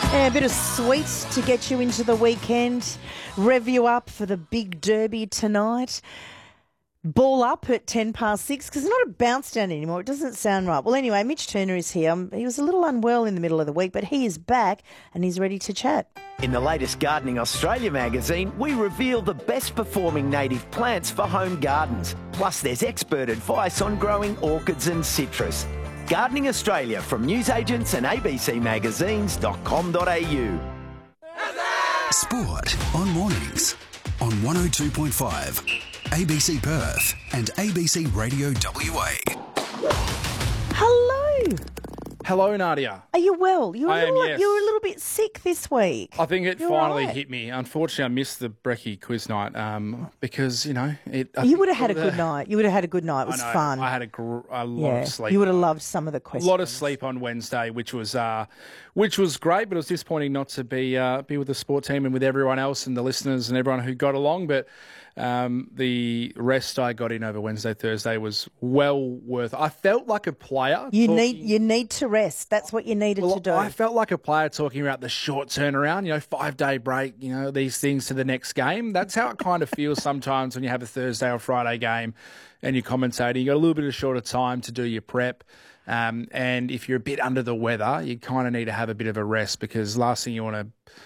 Yeah, a bit of sweet to get you into the weekend. Rev you up for the big derby tonight. Ball up at 6:10 because it's not a bounce down anymore. It doesn't sound right. Well, anyway, Mitch Turner is here. He was a little unwell in the middle of the week, but he is back and he's ready to chat. In the latest Gardening Australia magazine, we reveal the best performing native plants for home gardens. Plus, there's expert advice on growing orchids and citrus. Gardening Australia from newsagents and abcmagazines.com.au. Sport on mornings on 102.5 ABC Perth and ABC Radio WA. Hello. Hello, Nadia. Are you well? You were I am, yes. You were a little bit sick this week. I think it You're finally right. hit me. Unfortunately, I missed the brekkie quiz night because, you know... You would have had a good night. You would have had a good night. It was fun. I had a lot of sleep. You would have loved some of the questions. A lot of sleep on Wednesday, which was great, but it was disappointing not to be with the sport team and with everyone else and the listeners and everyone who got along. But the rest I got in over Wednesday, Thursday was well worth. I felt like a player. You need to rest. That's what you needed to do. I felt like a player talking about the short turnaround, 5-day break, these things to the next game. That's how it kind of feels sometimes when you have a Thursday or Friday game and you're commentating. You got a little bit of shorter time to do your prep. And if you're a bit under the weather, you kind of need to have a bit of a rest because last thing you want to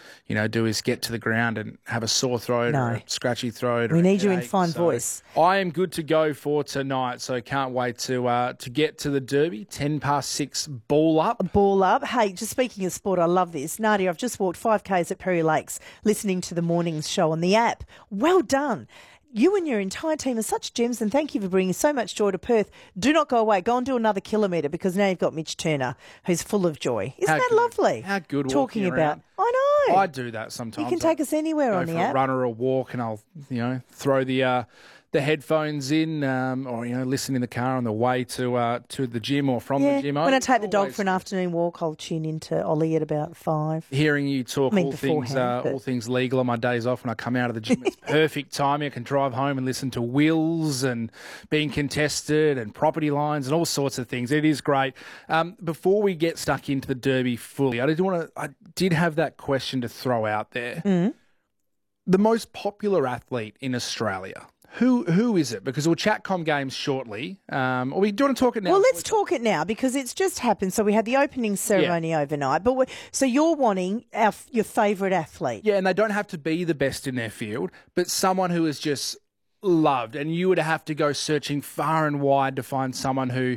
do is get to the ground and have a sore throat or a scratchy throat. We need you in fine voice. I am good to go for tonight, so can't wait to get to the Derby. 6:10, ball up. Ball up. Hey, just speaking of sport, I love this. Nadia, I've just walked 5Ks at Perry Lakes listening to the morning's show on the app. Well done. You and your entire team are such gems, and thank you for bringing so much joy to Perth. Do not go away. Go and do another kilometre because now you've got Mitch Turner, who's full of joy. Isn't that lovely? How good talking walking about. around. I know. I do that sometimes. You can take us anywhere on the go for app. a run or a walk, and I'll throw the headphones in, or listen in the car on the way to the gym or from the gym. When I take the dog for an afternoon walk, I'll tune into Ollie at about 5. Hearing you talk all things legal on my days off when I come out of the gym, it's perfect timing. I can drive home and listen to wills and being contested and property lines and all sorts of things. It is great. Before we get stuck into the Derby fully, I did have that question to throw out there. Mm. The most popular athlete in Australia. Who is it? Because we'll chat Com Games shortly. Do you want to talk it now? Well, let's talk it now because it's just happened. So we had the opening ceremony overnight. But so you're wanting your favourite athlete. Yeah, and they don't have to be the best in their field, but someone who is just loved. And you would have to go searching far and wide to find someone who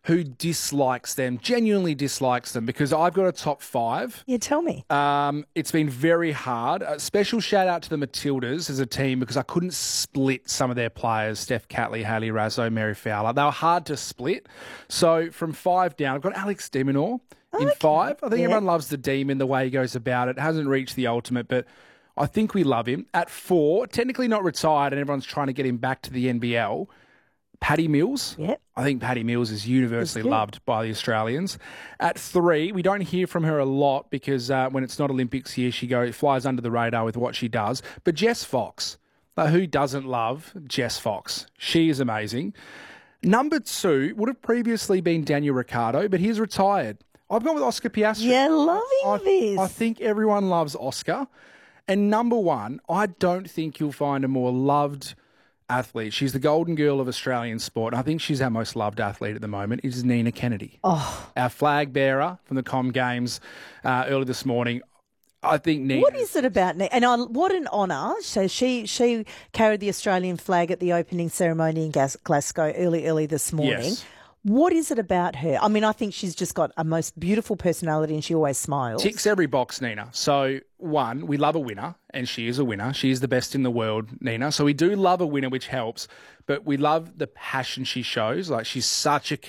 dislikes them, genuinely dislikes them, because I've got a top 5. Yeah, tell me. It's been very hard. A special shout out to the Matildas as a team because I couldn't split some of their players, Steph Catley, Hayley Raso, Mary Fowler. They were hard to split. So from 5 down, I've got Alex de Minaur in 5. I think everyone loves the Demon, the way he goes about it. Hasn't reached the ultimate, but I think we love him. At 4, technically not retired and everyone's trying to get him back to the NBL, Paddy Mills. Yep. I think Paddy Mills is universally loved by the Australians. At 3, we don't hear from her a lot because when it's not Olympics here, she flies under the radar with what she does. But Jess Fox, who doesn't love Jess Fox? She is amazing. Number 2 would have previously been Daniel Ricciardo, but he's retired. I've gone with Oscar Piastri. Yeah, loving this. I think everyone loves Oscar. And number 1, I don't think you'll find a more loved athlete. She's the golden girl of Australian sport. I think she's our most loved athlete at the moment, is Nina Kennedy. Oh. Our flag bearer from the Com Games early this morning. I think Nina... What is it about Nina? And what an honour. So she carried the Australian flag at the opening ceremony in Glasgow early this morning. Yes. What is it about her? I mean, I think she's just got a most beautiful personality and she always smiles. Ticks every box, Nina. So, 1, we love a winner, and she is a winner. She is the best in the world, Nina. So we do love a winner, which helps, but we love the passion she shows. Like, she's such a